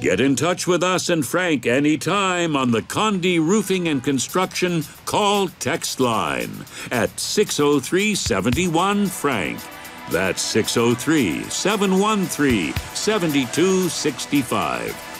Get in touch with us and Frank anytime on the Condé Roofing and Construction call text line at 603-71-FRANK. That's 603-713-7265.